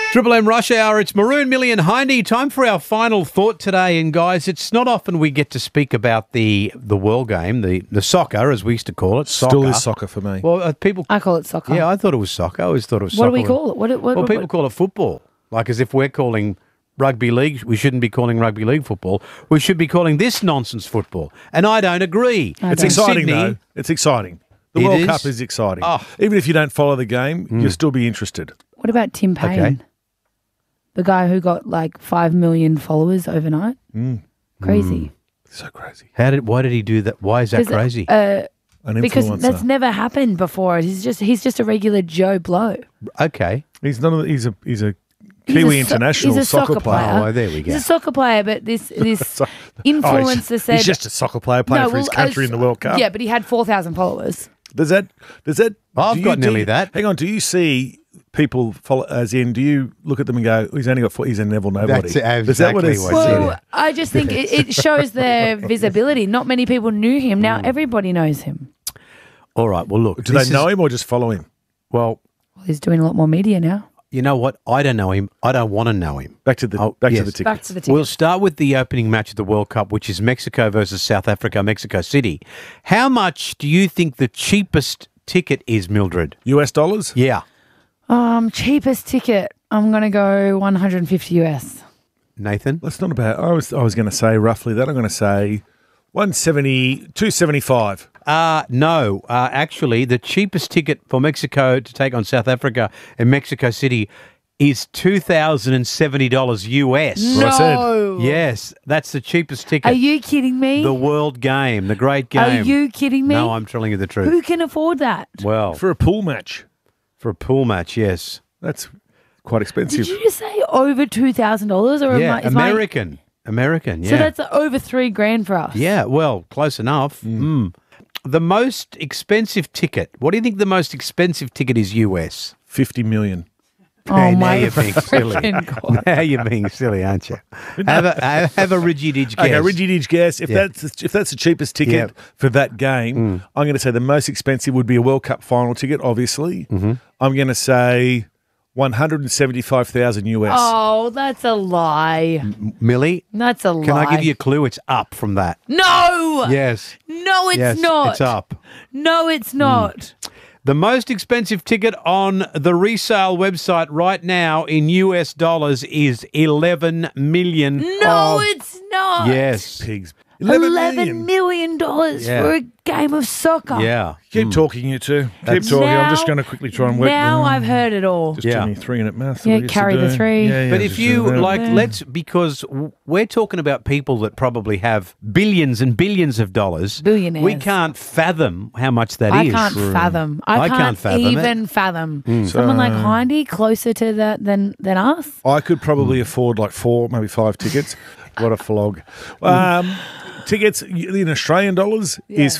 Triple M Rush Hour, it's Maroon, Millie and Hindy. Time for our final thought today. And guys, it's not often we get to speak about the world game, the soccer, as we used to call it. Soccer. Still is soccer for me. Well, people... I call it soccer. Yeah, I thought it was soccer. I always thought it was soccer. What do we call it? Well, people call it football. Like as if we're calling rugby league. We shouldn't be calling rugby league football. We should be calling this nonsense football. And I don't agree. It's exciting, though. It's exciting. The World Cup is exciting. Oh. Even if you don't follow the game, you'll still be interested. What about Tim Payne? Okay. The guy who got like 5 million followers overnight? Crazy. So crazy. Why did he do that? Why is that crazy? An Because influencer. that's never happened before. He's just a regular Joe Blow. Okay. He's a Kiwi international he's a soccer player. Oh, there we go. He's a soccer player, but this influencer said he's just a soccer player playing for his country in the World Cup. Yeah, but he had 4,000 followers. Does that? I've got nearly that. Hang on. Do you see people follow? As in, do you look at them and go, "He's only got he's a Neville nobody"? That's Is that what exactly it's? what Well, I just think it shows their visibility. Not many people knew him. Now everybody knows him. All right. Well, look. Do they know him or just follow him? Well, Well, he's doing a lot more media now. you know what? I don't know him. I don't want to know him. Back to the yes. tickets. Back to the tickets. We'll start with the opening match of the World Cup, which is Mexico versus South Africa, Mexico City. How much do you think the cheapest ticket is, Mildred? US dollars. Yeah. Cheapest ticket. I'm gonna go 150 US. Nathan? That's not about. I was going to say roughly that. I'm going to say 170, 275. No. Actually, the cheapest ticket for Mexico to take on South Africa in Mexico City is $2,070 US. What I said. No. Yes, that's the cheapest ticket. Are you kidding me? The world game, the great game. Are you kidding me? No, I'm telling you the truth. Who can afford that? Well, For a pool match. for a pool match, yes. That's quite expensive. Did you just say over $2,000 or Yeah, is my- American, yeah. So that's over $3,000 for us. Yeah, well, close enough. The most expensive ticket, what do you think the most expensive ticket is US? 50 million. Oh Hey, now my you're being silly. freaking God. Now you're being silly, aren't you? Have a Ridgy-Dig guess. Okay, Ridgy-Dig guess. If that's the cheapest ticket for that game, I'm going to say the most expensive would be a World Cup final ticket, obviously. I'm going to say 175,000 US. Oh, that's a lie. Millie, That's a lie. can I give you a clue? It's up from that. No! Yes. No, it's yes, not. It's up. No, it's not. The most expensive ticket on the resale website right now in US dollars is $11 million. No, it's not. Yes. Pigs. $11 million Yeah. for a game of soccer. Yeah. Keep talking, you two. Keep talking. I'm just going to quickly try and work. Now I've heard it all. Just Yeah. doing 3-unit maths. Yeah, I used to carry the do. 3. Yeah, But yeah, if just you, doing that. like, because we're talking about people that probably have billions and billions of dollars. Billionaires. We can't fathom how much that is. I can't fathom. I can't fathom it. even fathom. Someone like Hindy closer to that than us. I could probably afford like 4, maybe 5 tickets. What a flog. Tickets in Australian dollars is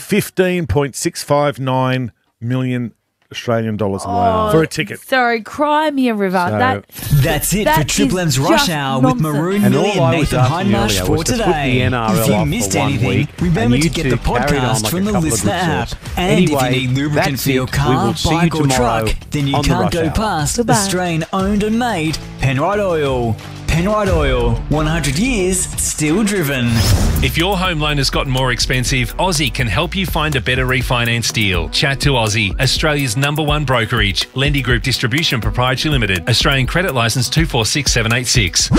15.659 million Australian dollars for a ticket. Sorry, cry me a river. So- That's it That for Triple is M's Rush just Hour nonsense. with Maroon, And Millie all and I was Nathan asking Hindmarsh earlier for was to put today. the NRL If you off missed for 1 anything, week, remember and to you get two the carried on podcast like from a the couple of Listener good app. sorts. And Anyway, if you need lubricant that's for your it. We car, will see you bike or tomorrow truck, then you on the can't Rush go Hour. past Goodbye. Australian owned and made Penrite Oil. Penrite Oil, 100 years, still driven. If your home loan has gotten more expensive, Aussie can help you find a better refinance deal. Chat to Aussie, Australia's #1 brokerage. Lendy Group Distribution Proprietary Limited. Australian Credit Licence 246786.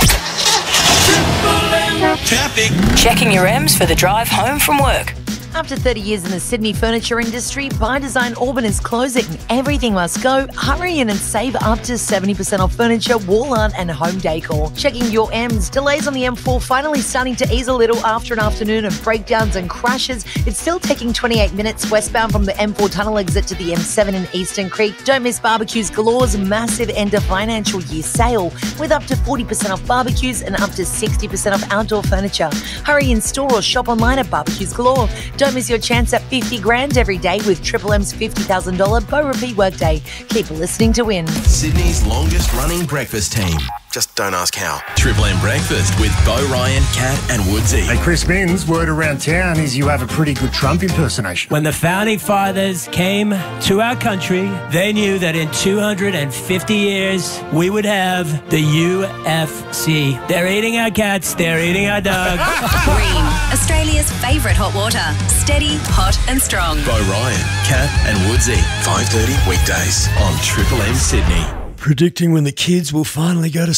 Traffic. Checking your M's for the drive home from work. After 30 years in the Sydney furniture industry, By Design Auburn is closing. Everything must go. Hurry in and save up to 70% off furniture, wall art and home decor. Checking your M's. Delays on the M4 finally starting to ease a little after an afternoon of breakdowns and crashes. It's still taking 28 minutes westbound from the M4 tunnel exit to the M7 in Eastern Creek. Don't miss Barbecues Galore's massive end of financial year sale with up to 40% off barbecues and up to 60% off outdoor furniture. Hurry in store or shop online at Barbecues Galore. Don't miss your chance at 50 grand every day with Triple M's $50,000 Bo Repeat Workday. Keep listening to win. Sydney's longest running breakfast team. Just don't ask how. Triple M Breakfast with Bo Ryan, Kat and Woodsy. Hey, Chris Minns, word around town is you have a pretty good Trump impersonation. When the founding fathers came to our country, they knew that in 250 years, we would have the UFC. They're eating our cats, they're eating our dogs. Bream, Australia's favourite hot water. Steady, hot and strong. Bo Ryan, Kat and Woodsy. 5:30 weekdays on Triple M Sydney. Predicting when the kids will finally go to